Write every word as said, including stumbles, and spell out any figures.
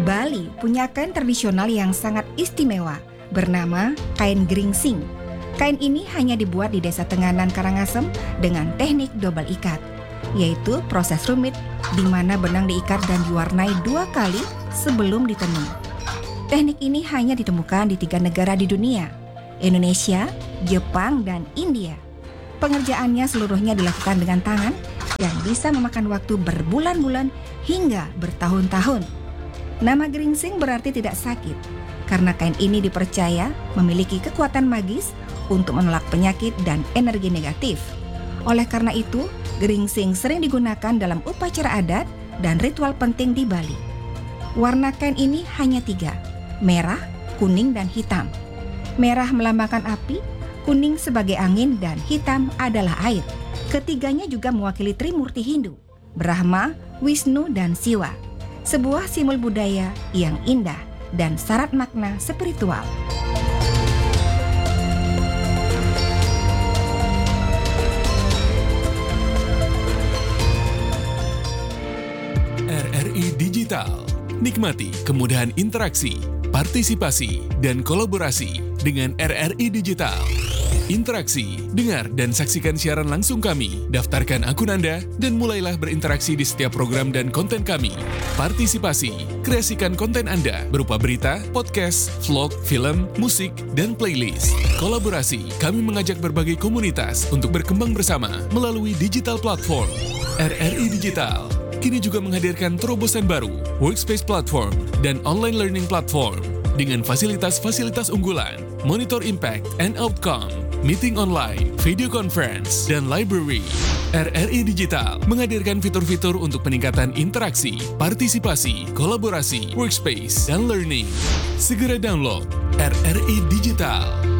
Bali punya kain tradisional yang sangat istimewa bernama kain geringsing. Kain ini hanya dibuat di Desa Tenganan Karangasem dengan teknik double ikat, yaitu proses rumit di mana benang diikat dan diwarnai dua kali sebelum ditenun. Teknik ini hanya ditemukan di tiga negara di dunia, Indonesia, Jepang, dan India. Pengerjaannya seluruhnya dilakukan dengan tangan yang bisa memakan waktu berbulan-bulan hingga bertahun-tahun. Nama geringsing berarti tidak sakit, karena kain ini dipercaya memiliki kekuatan magis untuk menolak penyakit dan energi negatif. Oleh karena itu, geringsing sering digunakan dalam upacara adat dan ritual penting di Bali. Warna kain ini hanya tiga, merah, kuning, dan hitam. Merah melambangkan api, kuning sebagai angin, dan hitam adalah air. Ketiganya juga mewakili Trimurti Hindu, Brahma, Wisnu, dan Siwa. Sebuah simbol budaya yang indah dan syarat makna spiritual. R R I Digital. Nikmati kemudahan interaksi, partisipasi, dan kolaborasi dengan R R I Digital. Interaksi, dengar dan saksikan siaran langsung kami, daftarkan akun Anda, dan mulailah berinteraksi di setiap program dan konten kami. Partisipasi, kreasikan konten Anda berupa berita, podcast, vlog, film, musik, dan playlist. Kolaborasi, kami mengajak berbagai komunitas untuk berkembang bersama melalui digital platform. R R I Digital kini juga menghadirkan terobosan baru, workspace platform, dan online learning platform dengan fasilitas-fasilitas unggulan, monitor impact and outcome, meeting online, video conference, dan library. R R I Digital menghadirkan fitur-fitur untuk peningkatan interaksi, partisipasi, kolaborasi, workspace, dan learning. Segera download R R I Digital.